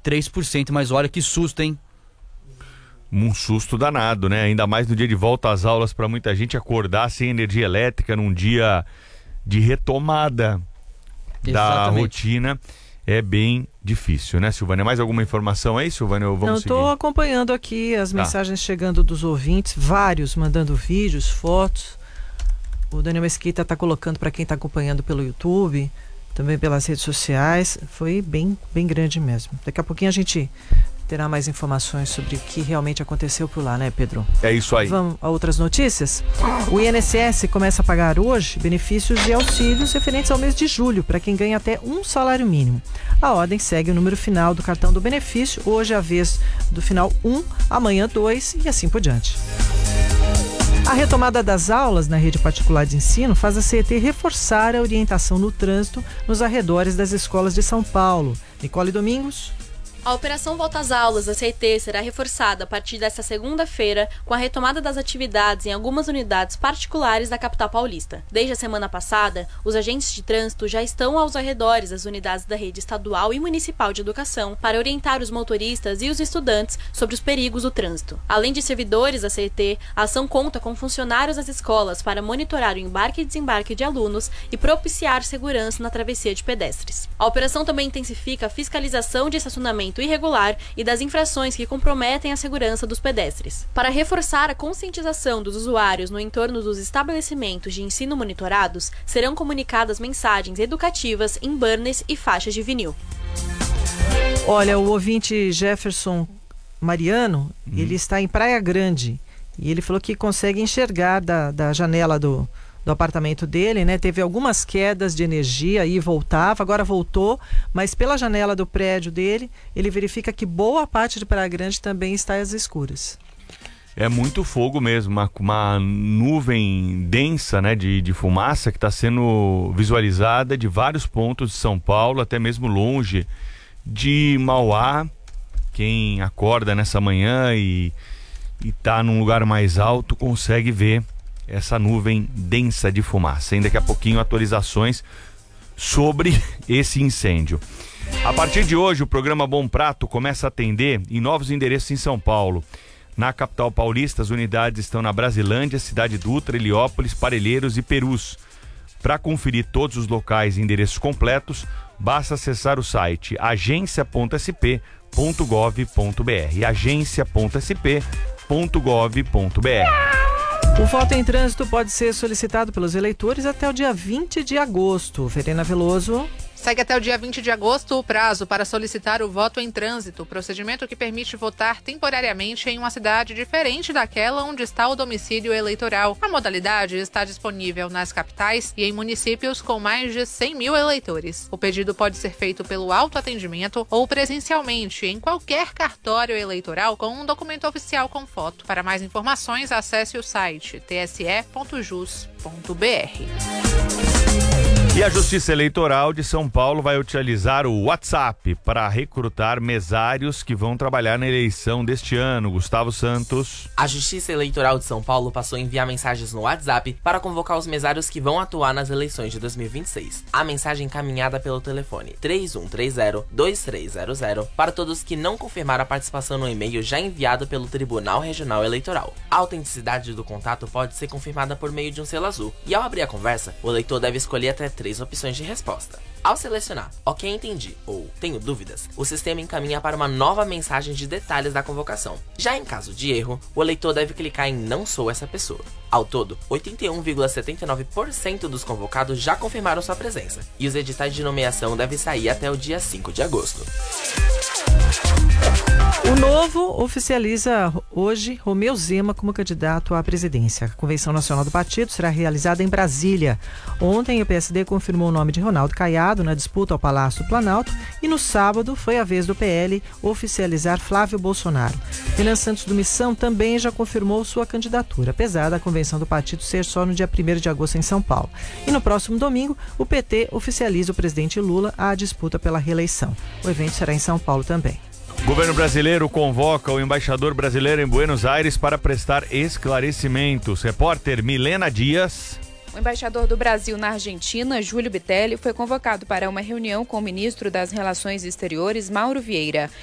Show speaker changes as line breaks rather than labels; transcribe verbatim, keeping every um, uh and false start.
três por cento. Mas olha que susto, hein?
Um susto danado, né? Ainda mais no dia de volta às aulas, para muita gente acordar sem energia elétrica num dia de retomada da rotina é bem difícil, né, Silvânia? Mais alguma informação aí, Silvânia? Ou vamos
Não, estou acompanhando aqui as mensagens ah. chegando dos ouvintes, vários mandando vídeos, fotos. O Daniel Mesquita está colocando para quem está acompanhando pelo YouTube, também pelas redes sociais. Foi bem, bem grande mesmo. Daqui a pouquinho a gente terá mais informações sobre o que realmente aconteceu por lá, né, Pedro?
É isso aí.
Vamos a outras notícias? O I N S S começa a pagar hoje benefícios e auxílios referentes ao mês de julho, para quem ganha até um salário mínimo. A ordem segue o número final do cartão do benefício, hoje é a vez do final um, amanhã dois e assim por diante. A retomada das aulas na rede particular de ensino faz a C E T reforçar a orientação no trânsito nos arredores das escolas de São Paulo. Nicole Domingos.
A operação Volta às Aulas da C E T será reforçada a partir desta segunda-feira com a retomada das atividades em algumas unidades particulares da capital paulista. Desde a semana passada, os agentes de trânsito já estão aos arredores das unidades da rede estadual e municipal de educação para orientar os motoristas e os estudantes sobre os perigos do trânsito. Além de servidores da C E T, a ação conta com funcionários das escolas para monitorar o embarque e desembarque de alunos e propiciar segurança na travessia de pedestres. A operação também intensifica a fiscalização de estacionamento irregular e das infrações que comprometem a segurança dos pedestres. Para reforçar a conscientização dos usuários no entorno dos estabelecimentos de ensino monitorados, serão comunicadas mensagens educativas em banners e faixas de vinil.
Olha, o ouvinte Jefferson Mariano, hum. ele está em Praia Grande e ele falou que consegue enxergar da, da janela do do apartamento dele, né? Teve algumas quedas de energia e voltava, agora voltou, mas pela janela do prédio dele, ele verifica que boa parte de Praia Grande também está às escuras.
É muito fogo mesmo, uma, uma nuvem densa, né, de, de fumaça que está sendo visualizada de vários pontos de São Paulo, até mesmo longe de Mauá. Quem acorda nessa manhã e está num lugar mais alto consegue ver essa nuvem densa de fumaça. E daqui a pouquinho atualizações sobre esse incêndio. A partir de hoje o programa Bom Prato começa a atender em novos endereços em São Paulo. Na capital paulista as unidades estão na Brasilândia, Cidade Dutra, Heliópolis, Parelheiros e Perus. Para conferir todos os locais e endereços completos, basta acessar o site agência ponto s p ponto gov ponto b r agência ponto s p ponto gov ponto b r.
O voto em trânsito pode ser solicitado pelos eleitores até o dia vinte de agosto. Verena Veloso.
Segue até o dia vinte de agosto o prazo para solicitar o voto em trânsito, procedimento que permite votar temporariamente em uma cidade diferente daquela onde está o domicílio eleitoral. A modalidade está disponível nas capitais e em municípios com mais de cem mil eleitores. O pedido pode ser feito pelo autoatendimento ou presencialmente em qualquer cartório eleitoral com um documento oficial com foto. Para mais informações, acesse o site t s e ponto jus ponto b r.
E a Justiça Eleitoral de São Paulo vai utilizar o WhatsApp para recrutar mesários que vão trabalhar na eleição deste ano. Gustavo Santos.
A Justiça Eleitoral de São Paulo passou a enviar mensagens no WhatsApp para convocar os mesários que vão atuar nas eleições de dois mil e vinte e seis. A mensagem encaminhada pelo telefone três um três zero, dois três zero zero para todos que não confirmaram a participação no e-mail já enviado pelo Tribunal Regional Eleitoral. A autenticidade do contato pode ser confirmada por meio de um selo azul. E ao abrir a conversa, o eleitor deve escolher até três opções de resposta. Ao selecionar "Ok, entendi" ou "Tenho dúvidas", o sistema encaminha para uma nova mensagem de detalhes da convocação. Já em caso de erro, o eleitor deve clicar em "Não sou essa pessoa". Ao todo, oitenta e um vírgula setenta e nove por cento dos convocados já confirmaram sua presença, e os editais de nomeação devem sair até o dia cinco de agosto.
O Novo oficializa hoje Romeu Zema como candidato à presidência. A Convenção Nacional do Partido será realizada em Brasília. Ontem, o P S D confirmou o nome de Ronaldo Caiado na disputa ao Palácio do Planalto e no sábado foi a vez do P L oficializar Flávio Bolsonaro. Renan Santos do Missão também já confirmou sua candidatura, apesar da convenção do partido ser só no dia primeiro de agosto em São Paulo. E no próximo domingo, o P T oficializa o presidente Lula à disputa pela reeleição. O evento será em São Paulo também.
O governo brasileiro convoca o embaixador brasileiro em Buenos Aires para prestar esclarecimentos. Repórter Milena Dias.
O embaixador do Brasil na Argentina, Júlio Bitelli, foi convocado para uma reunião com o ministro das Relações Exteriores, Mauro Vieira.